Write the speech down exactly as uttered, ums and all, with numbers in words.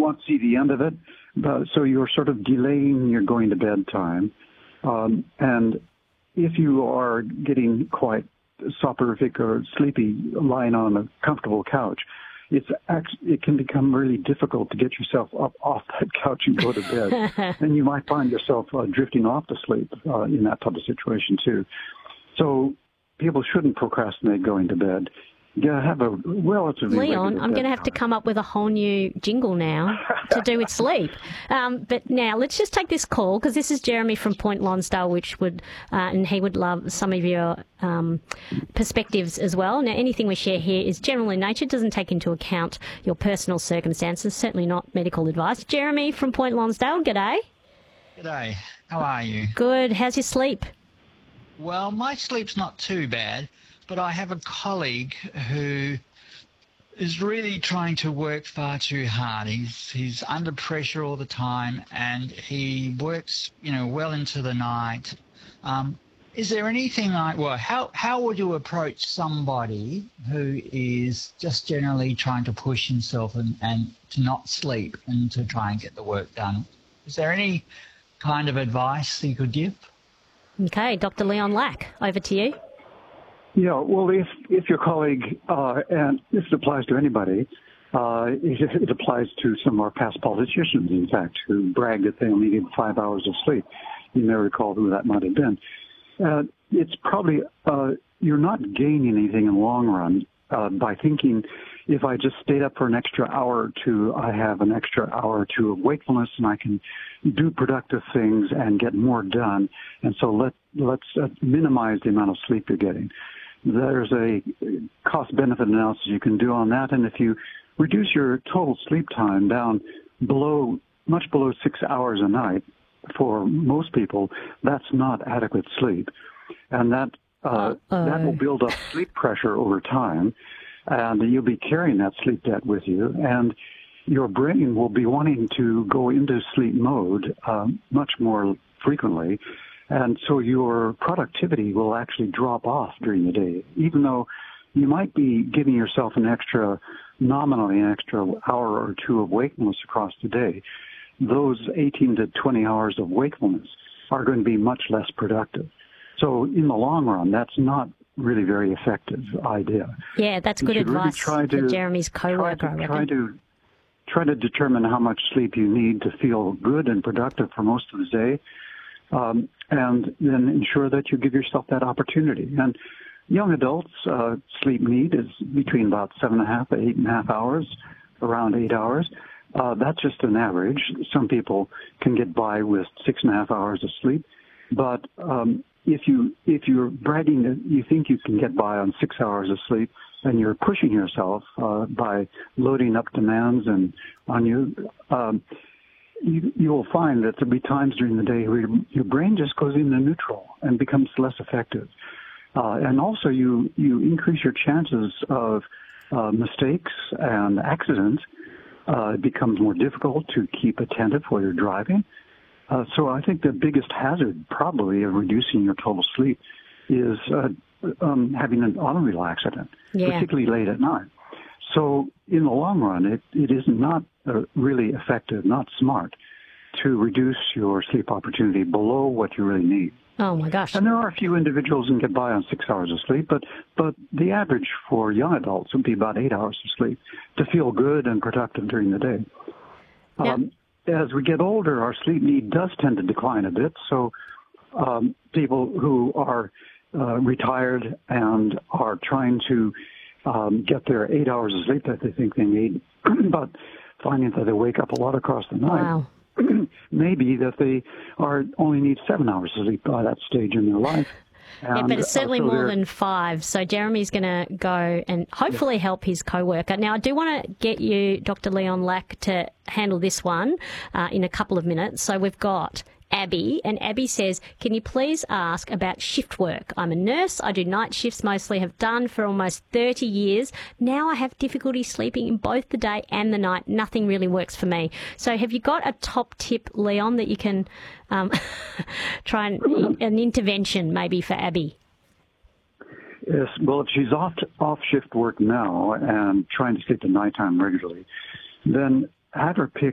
won't see the end of it. But, so you're sort of delaying your going to bed time. Um, and if you are getting quite soporific or sleepy lying on a comfortable couch, it's actually, it can become really difficult to get yourself up off that couch and go to bed. And you might find yourself uh, drifting off to sleep uh, in that type of situation too. So people shouldn't procrastinate going to bed. Yeah, have a relatively Leon, I'm going to have to come up with a whole new jingle now to do with sleep. Um, but now let's just take this call, because this is Jeremy from Point Lonsdale, which would, uh, and he would love some of your um, perspectives as well. Now, anything we share here is general in nature, doesn't take into account your personal circumstances, certainly not medical advice. Jeremy from Point Lonsdale, g'day. G'day. How are you? Good. How's your sleep? Well, my sleep's not too bad. But I have a colleague who is really trying to work far too hard. He's he's under pressure all the time, and he works, you know, well into the night. Um, is there anything like, well, how how would you approach somebody who is just generally trying to push himself and, and to not sleep and to try and get the work done? Is there any kind of advice you could give? Okay, Doctor Leon Lack, over to you. Yeah, well, if if your colleague, uh, and this applies to anybody, uh, it, it applies to some of our past politicians, in fact, who bragged that they only needed five hours of sleep. You may recall who that might have been. Uh, it's probably, uh, you're not gaining anything in the long run uh, by thinking, if I just stayed up for an extra hour or two, I have an extra hour or two of wakefulness and I can do productive things and get more done. And so let, let's uh, minimize the amount of sleep you're getting. There's a cost-benefit analysis you can do on that, and if you reduce your total sleep time down below, much below six hours a night, for most people, that's not adequate sleep, and that uh, that will build up sleep pressure over time, and you'll be carrying that sleep debt with you, and your brain will be wanting to go into sleep mode uh, much more frequently. And so your productivity will actually drop off during the day, even though you might be giving yourself an extra, nominally an extra hour or two of wakefulness across the day. Those eighteen to twenty hours of wakefulness are going to be much less productive. So in the long run, that's not really very effective idea. Yeah, that's good advice really for Jeremy's co-worker. Try to, try to try to determine how much sleep you need to feel good and productive for most of the day. Um, and then ensure that you give yourself that opportunity. And young adults, uh, sleep need is between about seven and a half to eight and a half hours, around eight hours. Uh, that's just an average. Some people can get by with six and a half hours of sleep. But um, if you if you're bragging that you think you can get by on six hours of sleep, and you're pushing yourself uh, by loading up demands and on you. Um, You, you'll find that there'll be times during the day where your, your brain just goes into neutral and becomes less effective. Uh, and also you, you increase your chances of uh, mistakes and accidents. Uh, it becomes more difficult to keep attentive while you're driving. Uh, so I think the biggest hazard probably of reducing your total sleep is uh, um, having an automobile accident, yeah. particularly late at night. So in the long run, it, it is not uh, really effective, not smart, to reduce your sleep opportunity below what you really need. Oh, my gosh. And there are a few individuals who can get by on six hours of sleep, but, but the average for young adults would be about eight hours of sleep to feel good and productive during the day. Yeah. Um, as we get older, our sleep need does tend to decline a bit, so um, people who are uh, retired and are trying to Um, get their eight hours of sleep that they think they need, but finding that they wake up a lot across the night. Wow. Maybe that they are only need seven hours of sleep by that stage in their life. And, yeah, but it's certainly uh, so more than five. So Jeremy's going to go and hopefully yeah. help his co-worker. Now, I do want to get you, Doctor Leon Lack, to handle this one uh, in a couple of minutes. So we've got Abby, and Abby says, can you please ask about shift work? I'm a nurse. I do night shifts mostly, have done for almost thirty years. Now I have difficulty sleeping in both the day and the night. Nothing really works for me. So have you got a top tip, Leon, that you can um, try and an intervention maybe for Abby? Yes, well, if she's off, off shift work now and trying to sleep at nighttime regularly, then have her pick